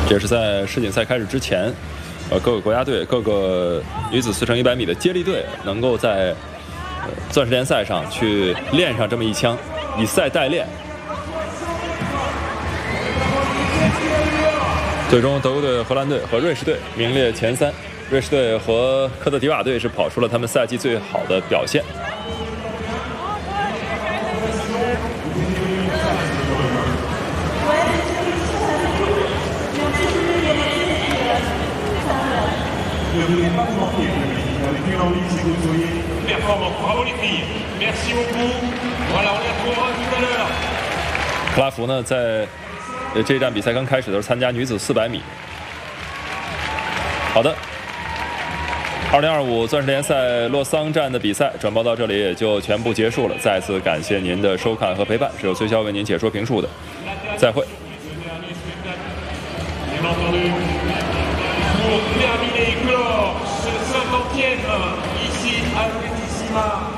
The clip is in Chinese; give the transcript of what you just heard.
这是在世锦赛开始之前，各个国家队、各个女子4乘100米的接力队能够在钻石联赛上去练上这么一枪，以赛代练。最终，德国队、荷兰队和瑞士队名列前3。瑞士队和科特迪瓦队是跑出了他们赛季最好的表现。克拉福呢，在这一站比赛刚开始的时候参加女子400米。好的，2025钻石联赛洛桑站的比赛转播到这里也就全部结束了。再次感谢您的收看和陪伴，是由崔骁为您解说评述的，再会。Pour terminer et clore ce 50e ici à l'Ouest